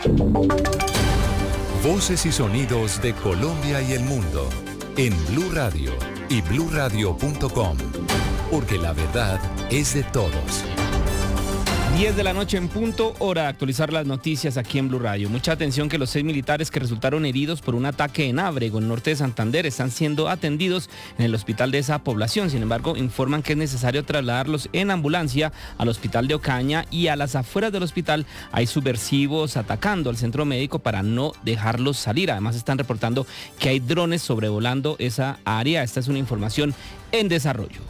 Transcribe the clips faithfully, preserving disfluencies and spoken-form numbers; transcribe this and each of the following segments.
Voces y sonidos de Colombia y el mundo en Blue Radio y blue radio punto com, porque la verdad es de todos. diez de la noche en punto, hora de actualizar las noticias aquí en Blue Radio. Mucha atención que los seis militares que resultaron heridos por un ataque en Ábrego, en norte de Santander, están siendo atendidos en el hospital de esa población. Sin embargo, informan que es necesario trasladarlos en ambulancia al hospital de Ocaña, y a las afueras del hospital hay subversivos atacando al centro médico para no dejarlos salir. Además, están reportando que hay drones sobrevolando esa área. Esta es una información en desarrollo.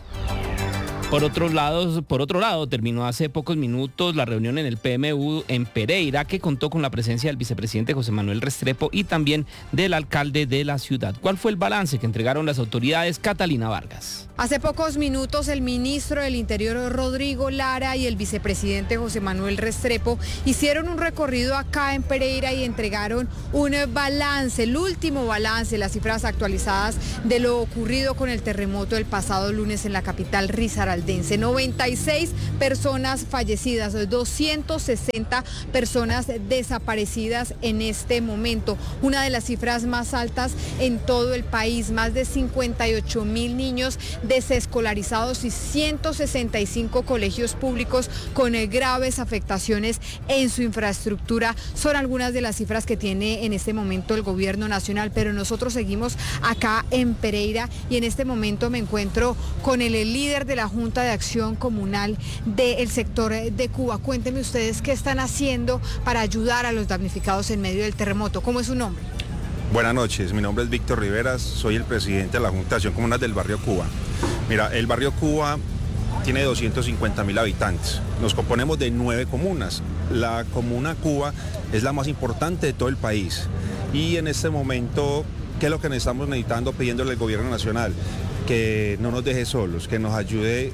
Por otro lado, por otro lado, terminó hace pocos minutos la reunión en el P M U en Pereira, que contó con la presencia del vicepresidente José Manuel Restrepo y también del alcalde de la ciudad. ¿Cuál fue el balance que entregaron las autoridades? Catalina Vargas. Hace pocos minutos el ministro del Interior Rodrigo Lara y el vicepresidente José Manuel Restrepo hicieron un recorrido acá en Pereira y entregaron un balance, el último balance, las cifras actualizadas de lo ocurrido con el terremoto del pasado lunes en la capital risaraldense. noventa y seis personas fallecidas, doscientas sesenta personas desaparecidas en este momento, una de las cifras más altas en todo el país, más de cincuenta y ocho mil niños desescolarizados y ciento sesenta y cinco colegios públicos con graves afectaciones en su infraestructura. Son algunas de las cifras que tiene en este momento el gobierno nacional, pero nosotros seguimos acá en Pereira y en este momento me encuentro con el líder de la Junta de Acción Comunal del sector de Cuba. Cuéntenme ustedes qué están haciendo para ayudar a los damnificados en medio del terremoto. ¿Cómo es su nombre? Buenas noches, mi nombre es Víctor Riveras, soy el presidente de la Junta de Acción Comunal del barrio Cuba. Mira, el barrio Cuba tiene doscientos cincuenta mil habitantes, nos componemos de nueve comunas. La comuna Cuba es la más importante de todo el país y en este momento, ¿qué es lo que estamos necesitando? Pidiéndole al gobierno nacional que no nos deje solos, que nos ayude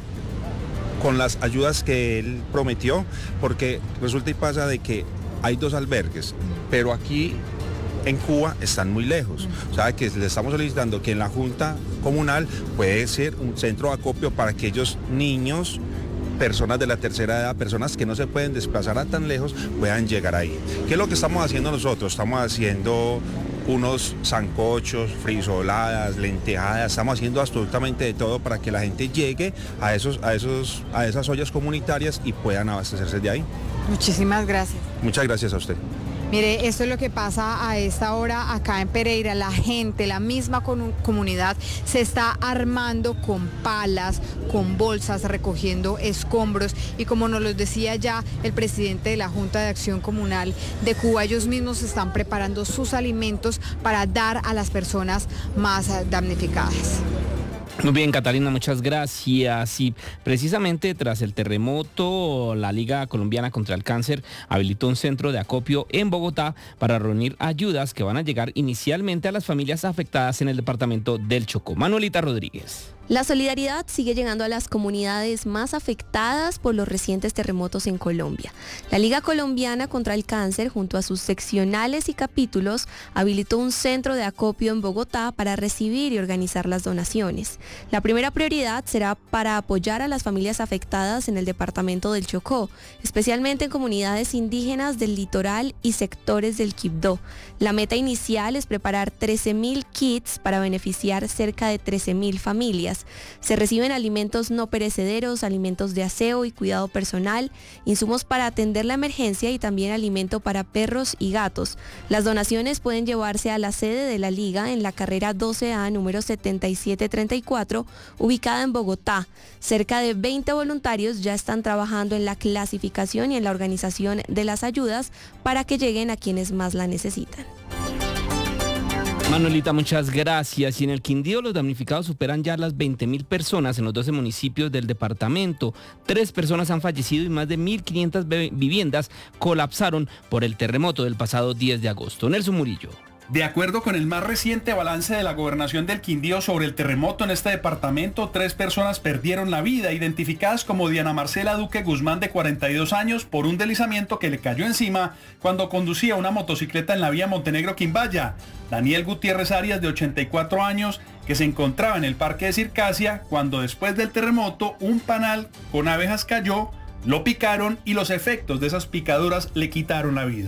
con las ayudas que él prometió, porque resulta y pasa de que hay dos albergues, pero aquí en Cuba están muy lejos. O sea, que le estamos solicitando que en la Junta Comunal puede ser un centro de acopio para aquellos niños, personas de la tercera edad, personas que no se pueden desplazar a tan lejos, puedan llegar ahí. ¿Qué es lo que estamos haciendo nosotros? Estamos haciendo unos sancochos, frisoladas, lentejadas, estamos haciendo absolutamente de todo para que la gente llegue a, esos, a, esos, a esas ollas comunitarias y puedan abastecerse de ahí. Muchísimas gracias. Muchas gracias a usted. Mire, esto es lo que pasa a esta hora acá en Pereira. La gente, la misma comunidad se está armando con palas, con bolsas, recogiendo escombros y como nos lo decía ya el presidente de la Junta de Acción Comunal de Cuba, ellos mismos están preparando sus alimentos para dar a las personas más damnificadas. Muy bien, Catalina, muchas gracias. Y precisamente tras el terremoto, la Liga Colombiana contra el Cáncer habilitó un centro de acopio en Bogotá para reunir ayudas que van a llegar inicialmente a las familias afectadas en el departamento del Chocó. Manuelita Rodríguez. La solidaridad sigue llegando a las comunidades más afectadas por los recientes terremotos en Colombia. La Liga Colombiana contra el Cáncer, junto a sus seccionales y capítulos, habilitó un centro de acopio en Bogotá para recibir y organizar las donaciones. La primera prioridad será para apoyar a las familias afectadas en el departamento del Chocó, especialmente en comunidades indígenas del litoral y sectores del Quibdó. La meta inicial es preparar trece mil kits para beneficiar cerca de trece mil familias. Se reciben alimentos no perecederos, alimentos de aseo y cuidado personal, insumos para atender la emergencia y también alimento para perros y gatos. Las donaciones pueden llevarse a la sede de la Liga en la carrera doce A número setenta y siete treinta y cuatro, ubicada en Bogotá. Cerca de veinte voluntarios ya están trabajando en la clasificación y en la organización de las ayudas para que lleguen a quienes más la necesitan. Manuelita, muchas gracias. Y en el Quindío los damnificados superan ya las veinte mil personas en los doce municipios del departamento. Tres personas han fallecido y más de mil quinientas viviendas colapsaron por el terremoto del pasado diez de agosto. Nelson Murillo. De acuerdo con el más reciente balance de la Gobernación del Quindío sobre el terremoto en este departamento, tres personas perdieron la vida, identificadas como Diana Marcela Duque Guzmán, de cuarenta y dos años, por un deslizamiento que le cayó encima cuando conducía una motocicleta en la vía Montenegro-Quimbaya. Daniel Gutiérrez Arias, de ochenta y cuatro años, que se encontraba en el parque de Circasia cuando después del terremoto un panal con abejas cayó, lo picaron y los efectos de esas picaduras le quitaron la vida.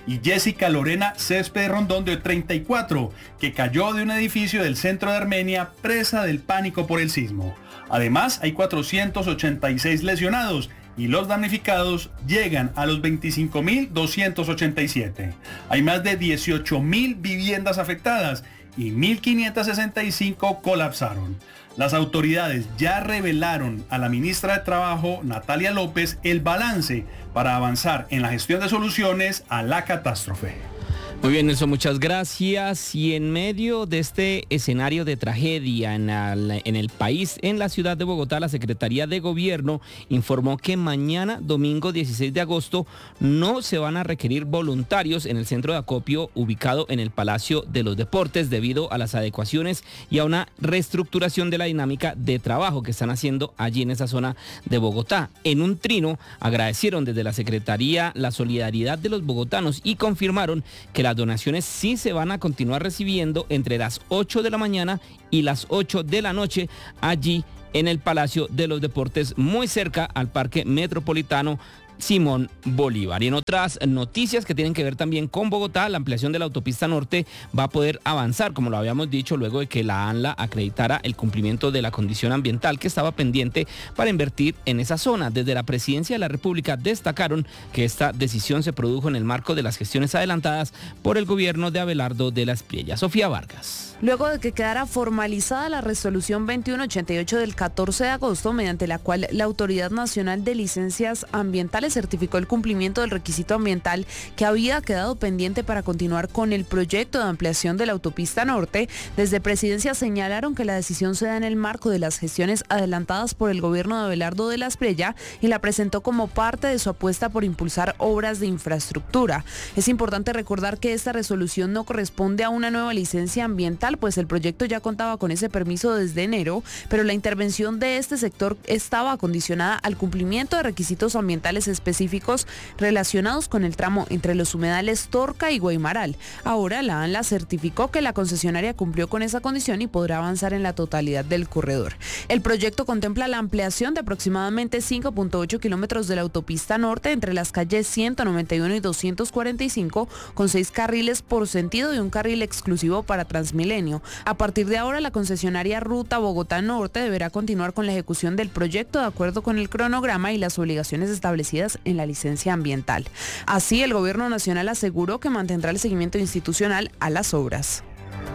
y Jessica Lorena Céspedes Rondón, de treinta y cuatro, que cayó de un edificio del centro de Armenia presa del pánico por el sismo. Además, hay cuatrocientos ochenta y seis lesionados y los damnificados llegan a los veinticinco mil doscientos ochenta y siete. Hay más de dieciocho mil viviendas afectadas y mil quinientos sesenta y cinco colapsaron. Las autoridades ya revelaron a la ministra de Trabajo, Natalia López, el balance para avanzar en la gestión de soluciones a la catástrofe. Muy bien, Nelson, muchas gracias. Y en medio de este escenario de tragedia en el, en el país, en la ciudad de Bogotá, la Secretaría de Gobierno informó que mañana, domingo dieciséis de agosto, no se van a requerir voluntarios en el centro de acopio ubicado en el Palacio de los Deportes debido a las adecuaciones y a una reestructuración de la dinámica de trabajo que están haciendo allí en esa zona de Bogotá. En un trino agradecieron desde la Secretaría la solidaridad de los bogotanos y confirmaron que la Las donaciones sí se van a continuar recibiendo entre las ocho de la mañana y las ocho de la noche allí en el Palacio de los Deportes, muy cerca al Parque Metropolitano Simón Bolívar. Y en otras noticias que tienen que ver también con Bogotá, la ampliación de la autopista norte va a poder avanzar, como lo habíamos dicho, luego de que la ANLA acreditara el cumplimiento de la condición ambiental que estaba pendiente para invertir en esa zona. Desde la Presidencia de la República destacaron que esta decisión se produjo en el marco de las gestiones adelantadas por el gobierno de Abelardo de la Espriella. Sofía Vargas. Luego de que quedara formalizada la resolución veintiuno ochenta y ocho del catorce de agosto, mediante la cual la Autoridad Nacional de Licencias Ambientales certificó el cumplimiento del requisito ambiental que había quedado pendiente para continuar con el proyecto de ampliación de la autopista norte, desde Presidencia señalaron que la decisión se da en el marco de las gestiones adelantadas por el gobierno de Abelardo de la Espriella y la presentó como parte de su apuesta por impulsar obras de infraestructura. Es importante recordar que esta resolución no corresponde a una nueva licencia ambiental, pues el proyecto ya contaba con ese permiso desde enero, pero la intervención de este sector estaba condicionada al cumplimiento de requisitos ambientales específicos relacionados con el tramo entre los humedales Torca y Guaymaral. Ahora la ANLA certificó que la concesionaria cumplió con esa condición y podrá avanzar en la totalidad del corredor. El proyecto contempla la ampliación de aproximadamente cinco punto ocho kilómetros de la autopista norte entre las calles ciento noventa y uno y doscientos cuarenta y cinco, con seis carriles por sentido y un carril exclusivo para Transmilenio. A partir de ahora, la concesionaria Ruta Bogotá Norte deberá continuar con la ejecución del proyecto de acuerdo con el cronograma y las obligaciones establecidas en la licencia ambiental. Así, el gobierno nacional aseguró que mantendrá el seguimiento institucional a las obras.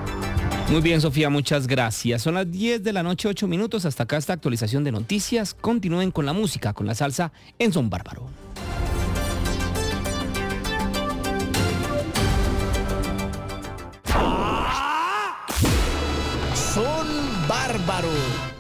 Muy bien, Sofía, muchas gracias. Son las diez de la noche, ocho minutos. Hasta acá esta actualización de noticias. Continúen con la música, con la salsa en Son Bárbaro. Son Bárbaro.